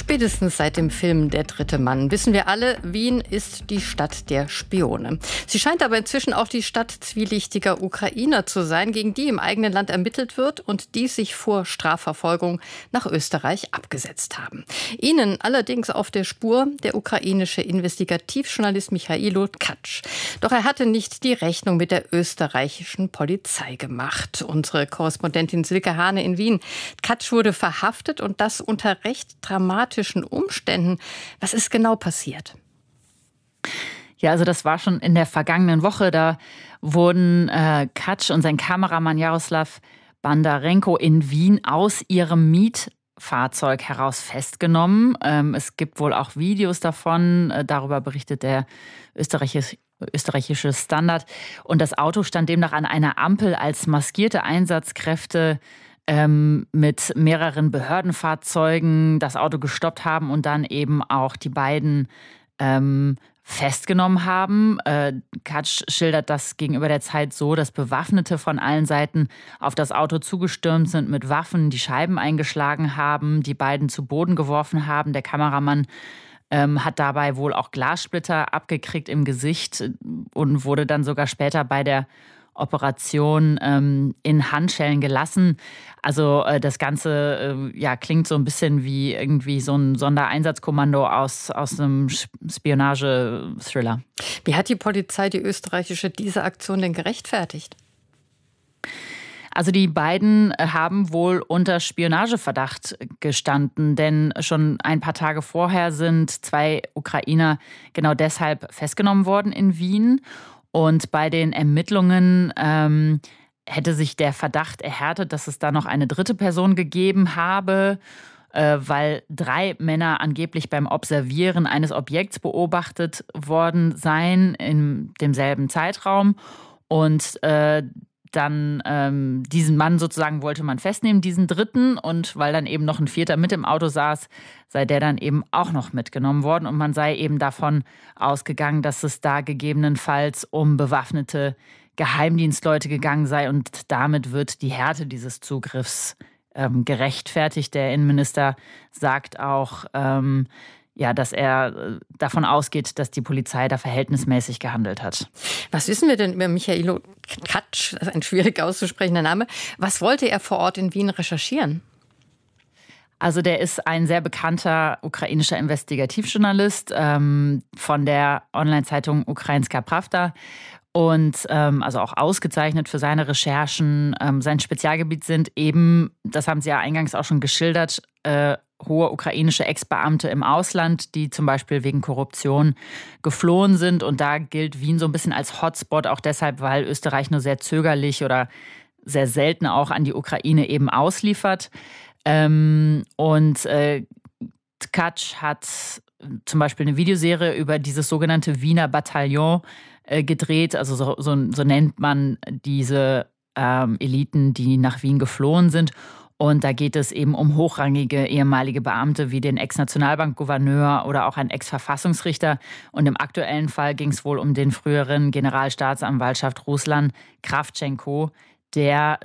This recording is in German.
Spätestens seit dem Film Der dritte Mann wissen wir alle, Wien ist die Stadt der Spione. Sie scheint aber inzwischen auch die Stadt zwielichtiger Ukrainer zu sein, gegen die im eigenen Land ermittelt wird und die sich vor Strafverfolgung nach Österreich abgesetzt haben. Ihnen allerdings auf der Spur der ukrainische Investigativjournalist Michailo Tkach. Doch er hatte nicht die Rechnung mit der österreichischen Polizei gemacht. Unsere Korrespondentin Silke Hane in Wien. Tkach wurde verhaftet und das unter recht dramatischen Umständen. Was ist genau passiert? Ja, also das war schon in der vergangenen Woche. Da wurden Tkach und sein Kameramann Jaroslav Bandarenko in Wien aus ihrem Mietfahrzeug heraus festgenommen. Es gibt wohl auch Videos davon. Darüber berichtet der österreichische Standard. Und das Auto stand demnach an einer Ampel, als maskierte Einsatzkräfte mit mehreren Behördenfahrzeugen das Auto gestoppt haben und dann eben auch die beiden festgenommen haben. Tkach schildert das gegenüber der Zeit so, dass Bewaffnete von allen Seiten auf das Auto zugestürmt sind mit Waffen, die Scheiben eingeschlagen haben, die beiden zu Boden geworfen haben. Der Kameramann hat dabei wohl auch Glassplitter abgekriegt im Gesicht und wurde dann sogar später bei der Operation in Handschellen gelassen. Also das Ganze klingt so ein bisschen wie irgendwie so ein Sondereinsatzkommando aus einem Spionage-Thriller. Wie hat die Polizei, die österreichische, diese Aktion denn gerechtfertigt? Also die beiden haben wohl unter Spionageverdacht gestanden, denn schon ein paar Tage vorher sind 2 Ukrainer genau deshalb festgenommen worden in Wien. Und bei den Ermittlungen hätte sich der Verdacht erhärtet, dass es da noch eine dritte Person gegeben habe, weil 3 Männer angeblich beim Observieren eines Objekts beobachtet worden seien in demselben Zeitraum. Und dann diesen Mann sozusagen wollte man festnehmen, diesen dritten. Und weil dann eben noch ein 4. mit im Auto saß, sei der dann eben auch noch mitgenommen worden. Und man sei eben davon ausgegangen, dass es da gegebenenfalls um bewaffnete Geheimdienstleute gegangen sei. Und damit wird die Härte dieses Zugriffs gerechtfertigt. Der Innenminister sagt auch, dass er davon ausgeht, dass die Polizei da verhältnismäßig gehandelt hat. Was wissen wir denn über Michailo Tkach, das ist ein schwierig auszusprechender Name. Was wollte er vor Ort in Wien recherchieren? Also der ist ein sehr bekannter ukrainischer Investigativjournalist von der Online-Zeitung Ukrainska Pravda und also auch ausgezeichnet für seine Recherchen. Sein Spezialgebiet sind eben, das haben Sie ja eingangs auch schon geschildert, hohe ukrainische Ex-Beamte im Ausland, die zum Beispiel wegen Korruption geflohen sind. Und da gilt Wien so ein bisschen als Hotspot, auch deshalb, weil Österreich nur sehr zögerlich oder sehr selten auch an die Ukraine eben ausliefert. Tkach hat zum Beispiel eine Videoserie über dieses sogenannte Wiener Bataillon gedreht. Also so nennt man diese Eliten, die nach Wien geflohen sind. Und da geht es eben um hochrangige ehemalige Beamte wie den Ex-Nationalbankgouverneur oder auch einen Ex-Verfassungsrichter. Und im aktuellen Fall ging es wohl um den früheren Generalstaatsanwaltschaft Ruslan Kravtschenko, der